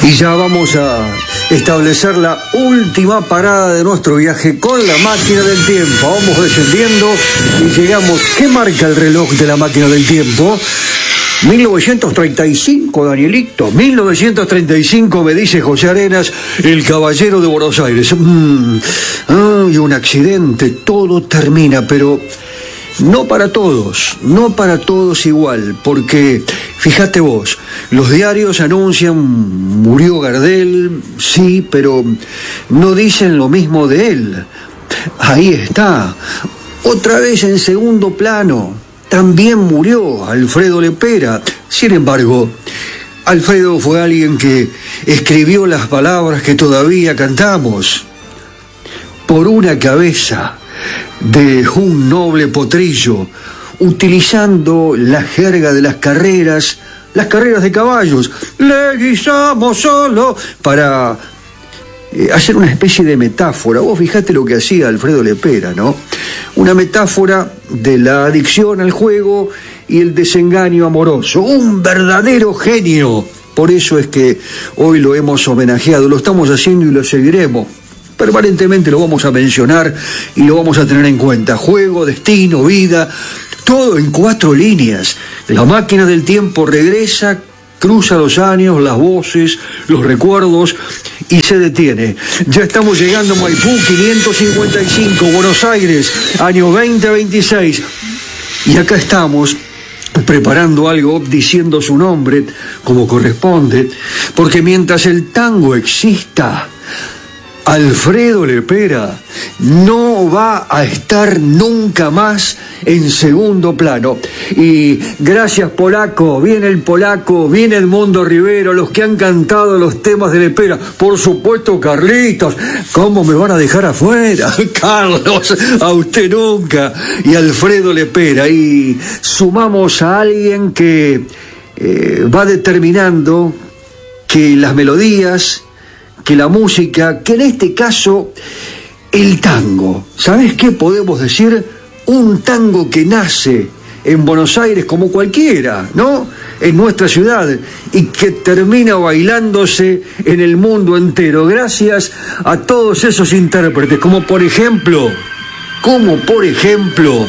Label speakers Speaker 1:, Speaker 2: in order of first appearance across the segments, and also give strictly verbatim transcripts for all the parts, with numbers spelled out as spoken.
Speaker 1: Y ya vamos a establecer la última parada de nuestro viaje con la máquina del tiempo. Vamos descendiendo y llegamos. ¿Qué marca el reloj de la máquina del tiempo? mil novecientos treinta y cinco, Danielito. mil novecientos treinta y cinco, me dice José Arenas, el caballero de Buenos Aires. Mm, ay, un accidente, todo termina, pero no para todos, no para todos igual, porque fíjate vos, los diarios anuncian murió Gardel, sí, pero no dicen lo mismo de él. Ahí está, otra vez en segundo plano. También murió Alfredo Lepera. Sin embargo, Alfredo fue alguien que escribió las palabras que todavía cantamos. Por una cabeza de un noble potrillo, utilizando la jerga de las carreras, las carreras de caballos. Le guisamos solo para eh, hacer una especie de metáfora. Vos fijate lo que hacía Alfredo Lepera, ¿no? Una metáfora de la adicción al juego y el desengaño amoroso. Un verdadero genio. Por eso es que hoy lo hemos homenajeado, lo estamos haciendo y lo seguiremos. Permanentemente lo vamos a mencionar y lo vamos a tener en cuenta. Juego, destino, vida, todo en cuatro líneas. La máquina del tiempo regresa, cruza los años, las voces, los recuerdos y se detiene. Ya estamos llegando a Maipú quinientos cincuenta y cinco, Buenos Aires, año veinte veintiséis. Y acá estamos preparando algo, diciendo su nombre como corresponde, porque mientras el tango exista, Alfredo Lepera no va a estar nunca más en segundo plano. Y gracias, Polaco, viene el Polaco, viene Edmundo Rivero, los que han cantado los temas de Lepera. Por supuesto, Carlitos, ¿cómo me van a dejar afuera? Carlos, a usted nunca. Y Alfredo Lepera. Y sumamos a alguien que eh, va determinando que las melodías, que la música, que en este caso el tango. ¿Sabes qué podemos decir? Un tango que nace en Buenos Aires como cualquiera, ¿no? En nuestra ciudad, y que termina bailándose en el mundo entero, gracias a todos esos intérpretes, como por ejemplo, como por ejemplo,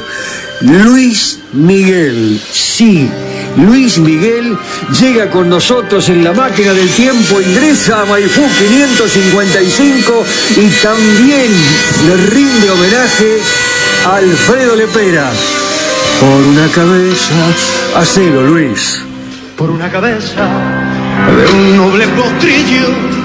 Speaker 1: Luis Miguel. Sí, Luis Miguel llega con nosotros en la máquina del tiempo, ingresa a Maipú quinientos cincuenta y cinco y también le rinde homenaje a Alfredo Lepera. Por una cabeza, hacelo, Luis.
Speaker 2: Por una cabeza de un noble potrillo,